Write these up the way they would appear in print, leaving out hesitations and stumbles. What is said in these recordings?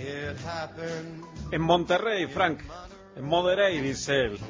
En Monterrey, Frank, en Monterrey, dice él.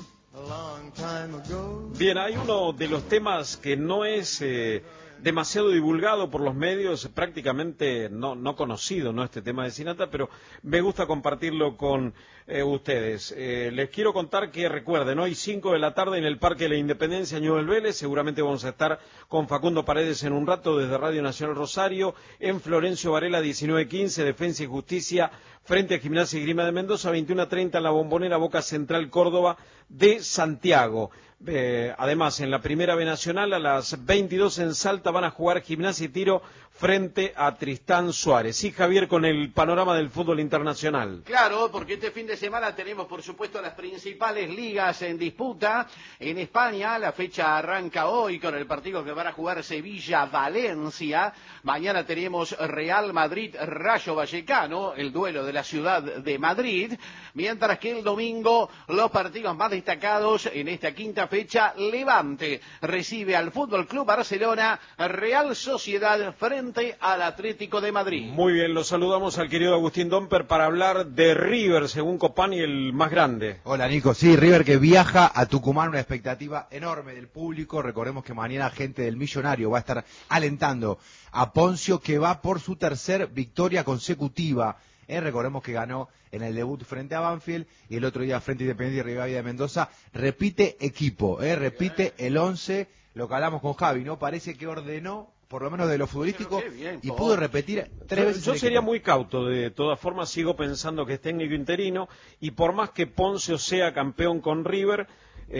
Bien, hay uno de los temas que no es demasiado divulgado por los medios, prácticamente no conocido, ¿no? Este tema de Sinatra, pero me gusta compartirlo con ustedes. Les quiero contar que recuerden, hoy 5 de la tarde en el Parque de la Independencia, Ñubel Vélez, seguramente vamos a estar con Facundo Paredes en un rato desde Radio Nacional Rosario, en Florencio Varela 1915, Defensa y Justicia, frente a Gimnasia y Grima de Mendoza, 21:30 en la Bombonera, Boca Central Córdoba de Santiago. Además, en la Primera B Nacional, a las 22 en Salta van a jugar Gimnasia y Tiro frente a Tristán Suárez. Sí, Javier, con el panorama del fútbol internacional. Claro, porque este fin de semana tenemos, por supuesto, las principales ligas en disputa. En España, la fecha arranca hoy con el partido que van a jugar Sevilla-Valencia. Mañana tenemos Real Madrid-Rayo Vallecano, el duelo de la ciudad de Madrid. Mientras que el domingo, los partidos más destacados en esta quinta fecha, Levante recibe al Fútbol Club Barcelona, Real Sociedad frente al Atlético de Madrid. Muy bien, lo saludamos al querido Agustín Domper para hablar de River, según Copani, el más grande. Hola, Nico. Sí, River que viaja a Tucumán, una expectativa enorme del público. Recordemos que mañana gente del Millonario va a estar alentando a Poncio, que va por su tercer victoria consecutiva. Recordemos que ganó en el debut frente a Banfield y el otro día frente a Independiente y Rivadavia de Mendoza. Repite equipo, repite el 11, lo que hablamos con Javi, ¿no? Parece que ordenó, por lo menos de lo futbolístico, y pudo repetir 3 veces. Yo sería muy cauto, de todas formas sigo pensando que es técnico interino, y por más que Poncio sea campeón con River,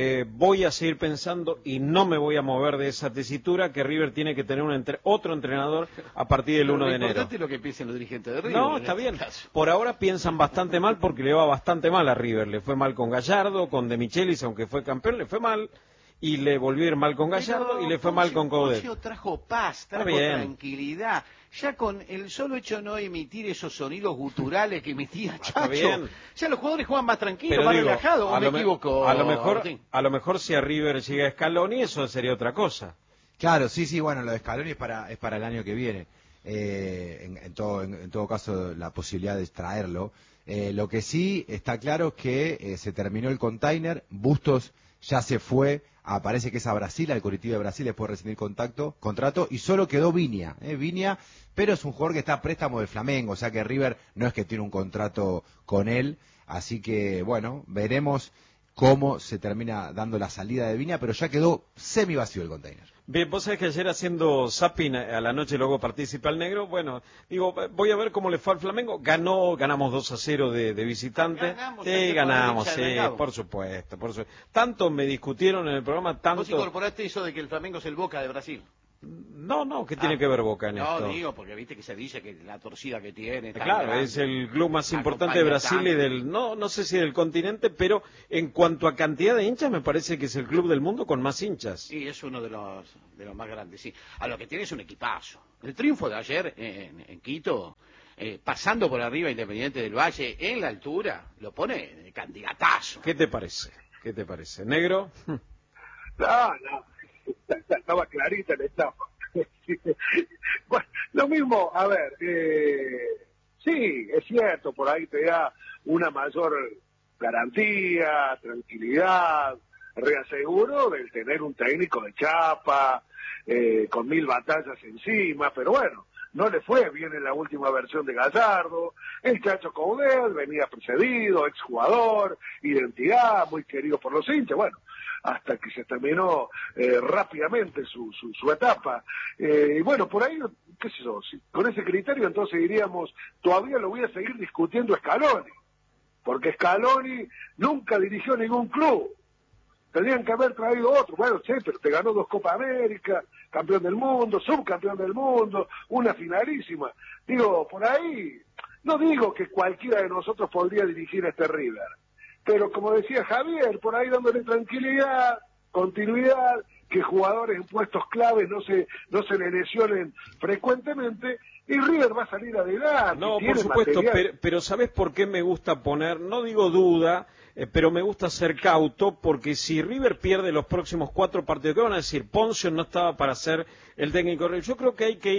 voy a seguir pensando, y no me voy a mover de esa tesitura, que River tiene que tener otro entrenador a partir del 1 de enero. Lo importante es lo que piensen los dirigentes de River. No, está bien. Por ahora piensan bastante mal porque le va bastante mal a River. Le fue mal con Gallardo, con De Michelis, aunque fue campeón, le fue mal. Y le volvió a ir mal con Gallardo y le fue mal con Coudet. Poncio trajo paz, trajo tranquilidad. Ya con el solo hecho de no emitir esos sonidos guturales que emitía Chacho, ya los jugadores juegan más tranquilos, más relajados. ¿O me equivoco? A lo mejor si a River llega Scaloni, eso sería otra cosa. Claro, sí, bueno, lo de Scaloni es para el año que viene. En todo caso, la posibilidad de traerlo. Lo que sí está claro es que se terminó el container, Bustos ya se fue, parece que es a Brasil, al Coritiba de Brasil, después de rescindir contrato, y solo quedó Viña, pero es un jugador que está a préstamo del Flamengo, o sea que River no es que tiene un contrato con él, así que bueno, veremos cómo se termina dando la salida de Viña, pero ya quedó semi vacío el container. Bien, vos sabés que ayer haciendo zapping a la noche, luego participa el negro, bueno, digo, voy a ver cómo le fue al Flamengo, ganamos 2-0 de visitante. Ganamos, por supuesto. Tanto me discutieron en el programa, tanto... ¿Vos incorporaste eso de que el Flamengo es el Boca de Brasil? No, ¿qué tiene que ver Boca en esto? No, digo, porque viste que se dice que la torcida que tiene... Claro, grande, es el club más importante de Brasil y del... No sé si del continente, pero en cuanto a cantidad de hinchas, me parece que es el club del mundo con más hinchas. Sí, es uno de los más grandes, sí. A lo que tiene es un equipazo. El triunfo de ayer en Quito, pasando por arriba Independiente del Valle, en la altura, lo pone de candidatazo. ¿Qué te parece? ¿Negro? No. Estaba clarita la etapa. Bueno, lo mismo, a ver, sí, es cierto, por ahí te da una mayor garantía, tranquilidad, reaseguro del tener un técnico de chapa, con 1000 batallas encima, pero bueno, no le fue bien en la última versión de Gallardo. El Chacho Coudet venía precedido, exjugador, identidad, muy querido por los hinchas, bueno, hasta que se terminó rápidamente su etapa. Y bueno, por ahí, qué sé yo, con ese criterio entonces diríamos, todavía lo voy a seguir discutiendo Scaloni, porque Scaloni nunca dirigió ningún club. Tendrían que haber traído otro, bueno, sí, pero te ganó 2 Copa América, campeón del mundo, subcampeón del mundo, una finalísima. Digo, por ahí, no digo que cualquiera de nosotros podría dirigir este River, pero como decía Javier, por ahí dándole tranquilidad, continuidad, que jugadores en puestos claves no se le lesionen frecuentemente, y River va a salir adelante. No, por supuesto, pero ¿sabés por qué me gusta poner, no digo duda, pero me gusta ser cauto, porque si River pierde los próximos 4 partidos, ¿qué van a decir? Poncio no estaba para ser el técnico. Yo creo que hay que ir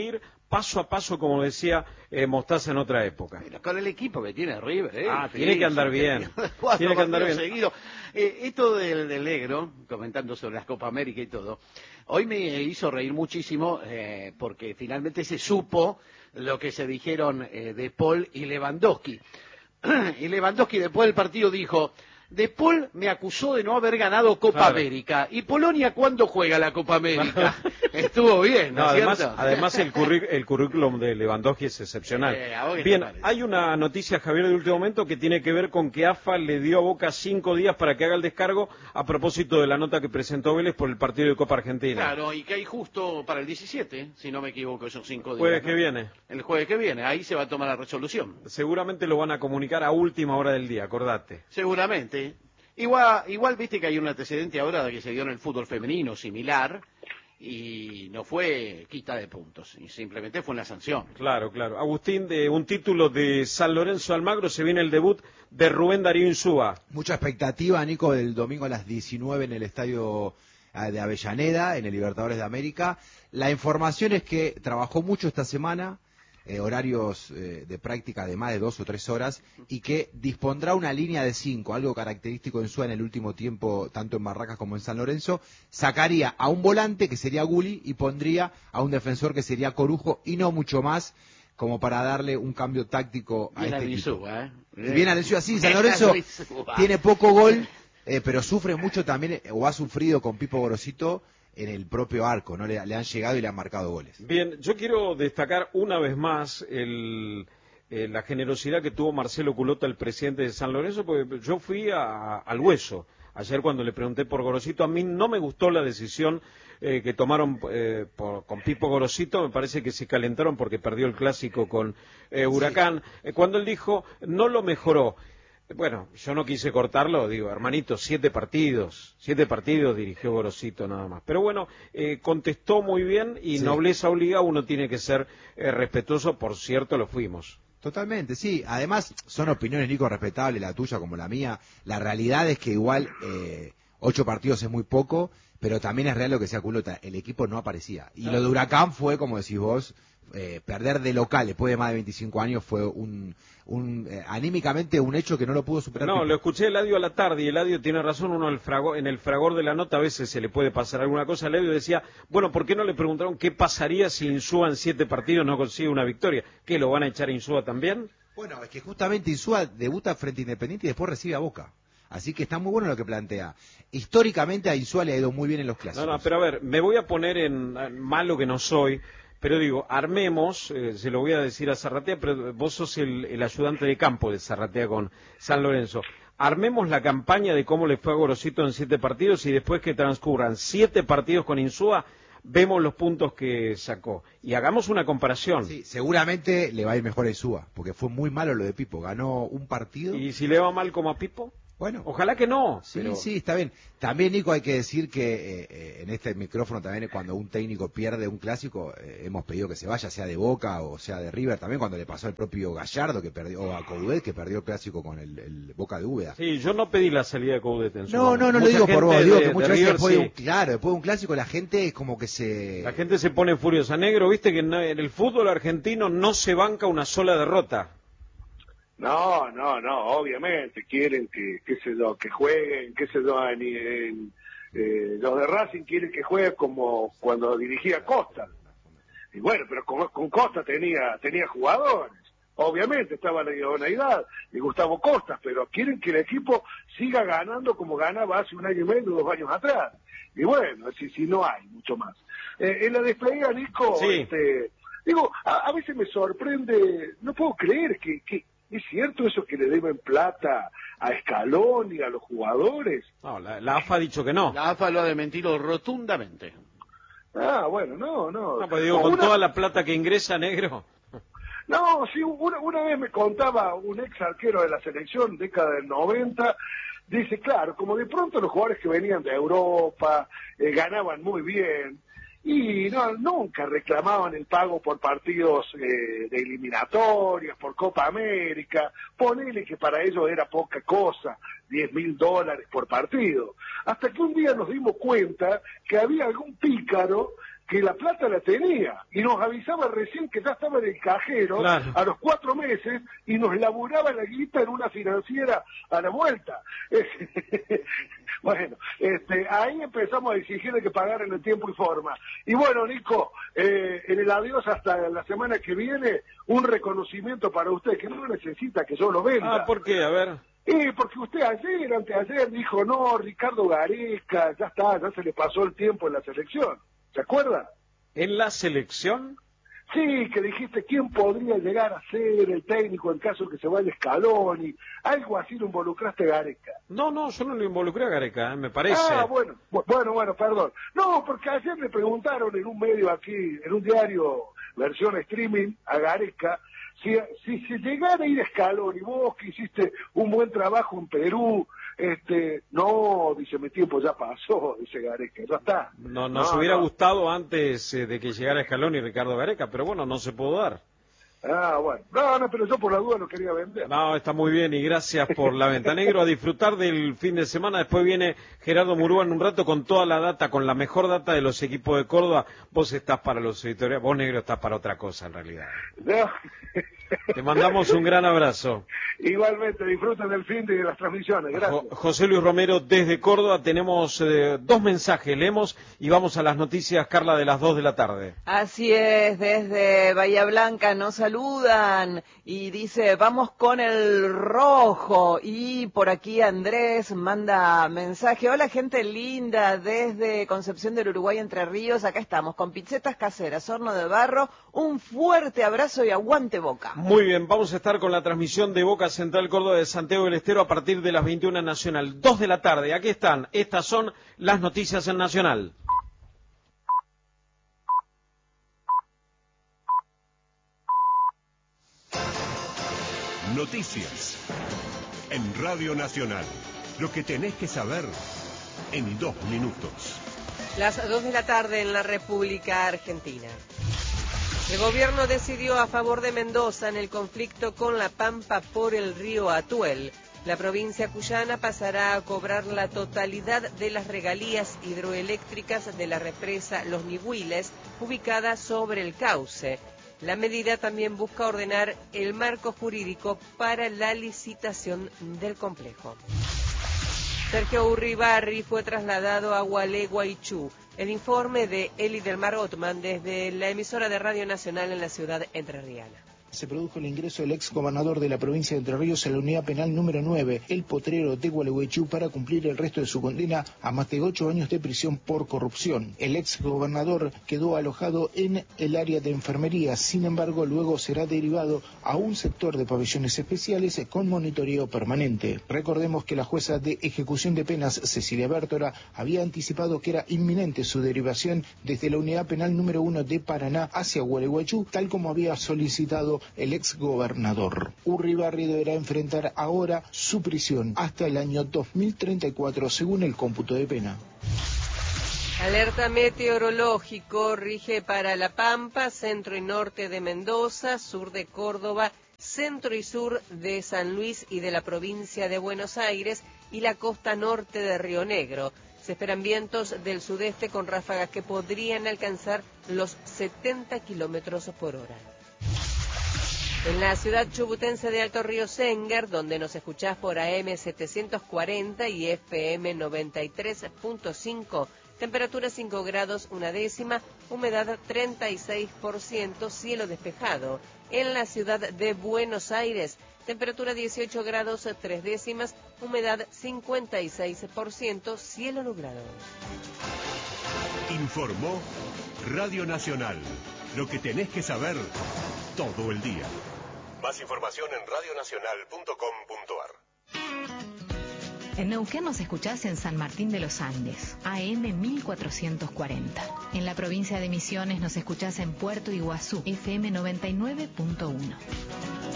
paso a paso, como decía Mostaza en otra época. Pero con el equipo que tiene River, tiene que andar bien. Tiene que andar bien. Seguido. Esto del negro, comentando sobre las Copa América y todo, hoy me hizo reír muchísimo porque finalmente se supo lo que se dijeron De Paul y Lewandowski. Y Lewandowski después del partido dijo: De Paul me acusó de no haber ganado Copa América. ¿Y Polonia cuándo juega la Copa América? Estuvo bien, ¿no es cierto? Además el currículum de Lewandowski es excepcional. Bien, hay una noticia, Javier, de último momento que tiene que ver con que AFA le dio a Boca 5 días para que haga el descargo a propósito de la nota que presentó Vélez por el partido de Copa Argentina. Claro, y que hay justo para el 17, si no me equivoco, esos 5 días. Jueves que viene. El jueves que viene, ahí se va a tomar la resolución. Seguramente lo van a comunicar a última hora del día, acordate. Seguramente. Igual viste que hay un antecedente ahora que se dio en el fútbol femenino similar y no fue quita de puntos, y simplemente fue una sanción. Claro. Agustín, de un título de San Lorenzo Almagro, se viene el debut de Rubén Darío Insúa. Mucha expectativa, Nico, del domingo a las 19 en el estadio de Avellaneda, en el Libertadores de América. La información es que trabajó mucho esta semana, horarios de práctica de más de 2 o 3 horas, y que dispondrá una línea de 5, algo característico en Insúa en el último tiempo, tanto en Barracas como en San Lorenzo. Sacaría a un volante, que sería Gulli, y pondría a un defensor, que sería Corujo, y no mucho más, como para darle un cambio táctico a este equipo. Bien al Insúa, sí, San Lorenzo tiene poco gol, pero sufre mucho también, o ha sufrido con Pipo Gorosito, en el propio arco, ¿no? Le han llegado y le han marcado goles. Bien, yo quiero destacar una vez más la generosidad que tuvo Marcelo Culota, el presidente de San Lorenzo, porque yo fui al hueso. Ayer cuando le pregunté por Gorosito, a mí no me gustó la decisión que tomaron con Pipo Gorosito, me parece que se calentaron porque perdió el clásico con Huracán. Sí. Cuando él dijo, no lo mejoró. Bueno, yo no quise cortarlo, digo, hermanito, 7 partidos dirigió Gorosito nada más. Pero bueno, contestó muy bien y sí. Nobleza obliga, uno tiene que ser respetuoso, por cierto, lo fuimos. Totalmente, sí. Además, son opiniones, Nico, respetables, la tuya como la mía. La realidad es que igual 8 partidos es muy poco, pero también es real lo que sea Culota. El equipo no aparecía. Y lo de Huracán fue, como decís vos, perder de local después de más de 25 años fue anímicamente un hecho que no lo pudo superar. No, lo escuché Eladio a la tarde y Eladio tiene razón, uno en el fragor de la nota a veces se le puede pasar alguna cosa. Eladio decía, bueno, ¿por qué no le preguntaron qué pasaría si Insúa en 7 partidos no consigue una victoria? ¿Qué, lo van a echar a Insúa también? Bueno, es que justamente Insúa debuta frente a Independiente y después recibe a Boca. Así que está muy bueno lo que plantea. Históricamente a Insúa le ha ido muy bien en los clásicos. No, pero a ver, me voy a poner en malo que no soy. Pero digo, armemos, se lo voy a decir a Zarratea, pero vos sos el ayudante de campo de Zarratea con San Lorenzo. Armemos la campaña de cómo le fue a Gorosito en 7 partidos y después que transcurran 7 partidos con Insúa, vemos los puntos que sacó. Y hagamos una comparación. Sí, seguramente le va a ir mejor a Insúa, porque fue muy malo lo de Pipo. Ganó un partido. ¿Y si le va mal como a Pipo? Bueno, ojalá que no. Sí, pero... sí, está bien. También, Nico, hay que decir que en este micrófono también cuando un técnico pierde un clásico, hemos pedido que se vaya, sea de Boca o sea de River, también cuando le pasó al propio Gallardo que perdió, o a Coudet que perdió el clásico con el Boca de Úbeda. Sí, yo no pedí la salida de Coudet en su momento. No lo digo por vos, digo que muchas veces después de un clásico la gente es como que La gente se pone furiosa. Negro, viste que en el fútbol argentino no se banca una sola derrota. No, obviamente quieren que jueguen, los de Racing quieren que juegue como cuando dirigía Costa. Y bueno, pero con Costa tenía jugadores. Obviamente estaba la idoneidad de Gustavo Costa, pero quieren que el equipo siga ganando como ganaba hace 1 año y medio, 2 años atrás. Y bueno, si no hay mucho más. En la despedida, Nico, sí. Digo, a veces me sorprende, no puedo creer que ¿es cierto eso que le deben plata a Scaloni y a los jugadores? No, la AFA ha dicho que no. La AFA lo ha desmentido rotundamente. Bueno, no. Pues digo, con toda la plata que ingresa, Negro. No, sí, una vez me contaba un ex arquero de la selección, década del 90, dice, claro, como de pronto los jugadores que venían de Europa ganaban muy bien, y nunca reclamaban el pago por partidos de eliminatorias, por Copa América, ponele que para ellos era poca cosa, $10.000 por partido, hasta que un día nos dimos cuenta que había algún pícaro que la plata la tenía y nos avisaba recién que ya estaba en el cajero a los 4 meses y nos laburaba la guita en una financiera a la vuelta. Bueno, ahí empezamos a exigirle que pagaran en tiempo y forma. Y bueno, Nico, en el adiós hasta la semana que viene, un reconocimiento para usted, que no necesita que yo lo venda. Ah, ¿por qué? A ver. Porque usted ayer, anteayer, dijo, no, Ricardo Gareca, ya está, ya se le pasó el tiempo en la selección. ¿Se acuerda? ¿En la selección? Sí, que dijiste quién podría llegar a ser el técnico en caso de que se vaya Scaloni, algo así lo involucraste a Gareca. No, yo no lo involucré a Gareca, me parece. Ah, bueno, perdón. No, porque ayer le preguntaron en un medio aquí, en un diario, versión streaming, a Gareca, si se llegara a ir Scaloni, vos que hiciste un buen trabajo en Perú, no, dice, mi tiempo ya pasó, dice Gareca, ya está. Nos hubiera gustado antes de que llegara Scaloni y Ricardo Gareca, pero bueno, no se pudo dar. Ah, bueno. No, pero yo por la duda lo quería vender. No, está muy bien y gracias por la venta. Negro, a disfrutar del fin de semana. Después viene Gerardo Murúa en un rato con toda la data, con la mejor data de los equipos de Córdoba. Vos estás para los editoriales, vos, Negro, estás para otra cosa en realidad. No. Te mandamos un gran abrazo. Igualmente, disfruten del fin de las transmisiones. Gracias. José Luis Romero desde Córdoba. Tenemos 2 mensajes, leemos y vamos a las noticias, Carla, de las 2 de la tarde. Así es, desde Bahía Blanca nos saludan y dice, vamos con el rojo. Y por aquí Andrés manda mensaje, hola gente linda, desde Concepción del Uruguay, Entre Ríos, acá estamos con pizzetas caseras, horno de barro, un fuerte abrazo y aguante Boca. Muy bien, vamos a estar con la transmisión de Boca Central Córdoba de Santiago del Estero a partir de las 21 Nacional, 2 de la tarde. Aquí están, estas son las noticias en Nacional. Noticias en Radio Nacional. Lo que tenés que saber en 2 minutos. Las 2 de la tarde en la República Argentina. El gobierno decidió a favor de Mendoza en el conflicto con La Pampa por el río Atuel. La provincia cuyana pasará a cobrar la totalidad de las regalías hidroeléctricas de la represa Los Nihuiles, ubicada sobre el cauce. La medida también busca ordenar el marco jurídico para la licitación del complejo. Sergio Urribarri fue trasladado a Gualeguaychú. El informe de Eli del Mar Otman desde la emisora de Radio Nacional en la ciudad entrerriana. Se produjo el ingreso del ex gobernador de la provincia de Entre Ríos a la unidad penal número 9, el Potrero de Gualeguaychú, para cumplir el resto de su condena a más de 8 años de prisión por corrupción. El ex gobernador quedó alojado en el área de enfermería, sin embargo, luego será derivado a un sector de pabellones especiales con monitoreo permanente. Recordemos que la jueza de ejecución de penas, Cecilia Bértora, había anticipado que era inminente su derivación desde la unidad penal número 1 de Paraná hacia Gualeguaychú, tal como había solicitado el ex gobernador. Urribarri deberá enfrentar ahora su prisión hasta el año 2034, según el cómputo de pena. Alerta meteorológico rige para La Pampa, centro y norte de Mendoza, sur de Córdoba, centro y sur de San Luis y de la provincia de Buenos Aires y la costa norte de Río Negro. Se esperan vientos del sudeste con ráfagas que podrían alcanzar los 70 kilómetros por hora. En la ciudad chubutense de Alto Río Sénger, donde nos escuchás por AM 740 y FM 93.5, temperatura 5 grados 1 décima, humedad 36%, cielo despejado. En la ciudad de Buenos Aires, temperatura 18 grados 3 décimas, humedad 56%, cielo nublado. Informó Radio Nacional. Lo que tenés que saber todo el día. Más información en radionacional.com.ar. En Neuquén nos escuchás en San Martín de los Andes, AM 1440. En la provincia de Misiones nos escuchás en Puerto Iguazú, FM 99.1.